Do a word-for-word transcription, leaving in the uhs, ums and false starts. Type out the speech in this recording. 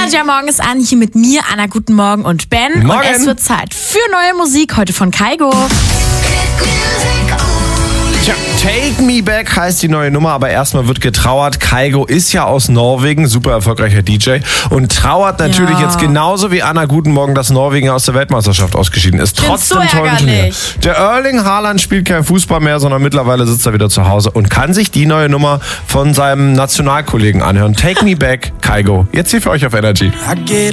Energy am Morgen ist an, hier mit mir, Anna, guten Morgen und Ben. Morgen. Und es wird Zeit für neue Musik, heute von Kygo. Tja, Take Me Back heißt die neue Nummer, aber erstmal wird getrauert. Kygo ist ja aus Norwegen, super erfolgreicher D J und trauert natürlich Ja. jetzt genauso wie Anna guten Morgen, dass Norwegen aus der Weltmeisterschaft ausgeschieden ist. find's Trotzdem so tollen Turnier. ärgerlich. Der Erling Haaland spielt kein Fußball mehr, sondern mittlerweile sitzt er wieder zu Hause und kann sich die neue Nummer von seinem Nationalkollegen anhören. Take Me Back, Kygo. Jetzt hier für euch auf Energy. I get